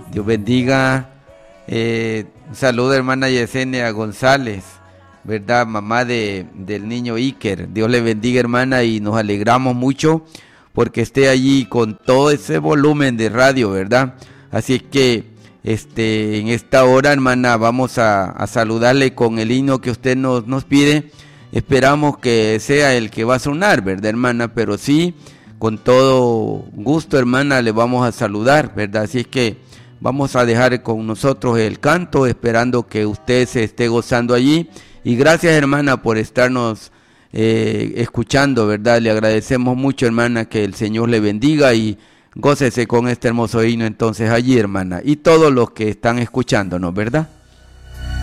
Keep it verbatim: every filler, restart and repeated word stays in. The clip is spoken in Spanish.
Dios bendiga. Eh, un saludo, hermana Yesenia González, ¿verdad? Mamá de, del niño Iker. Dios le bendiga, hermana, y nos alegramos mucho porque esté allí con todo ese volumen de radio, ¿verdad? Así es que este, en esta hora, hermana, vamos a, a saludarle con el himno que usted nos, nos pide. Esperamos que sea el que va a sonar, ¿verdad, hermana? Pero sí, con todo gusto, hermana, le vamos a saludar, ¿verdad? Así es que vamos a dejar con nosotros el canto, esperando que usted se esté gozando allí. Y gracias, hermana, por estarnos eh, escuchando, ¿verdad? Le agradecemos mucho, hermana, que el Señor le bendiga y gócese con este hermoso himno entonces allí, hermana. Y todos los que están escuchándonos, ¿verdad?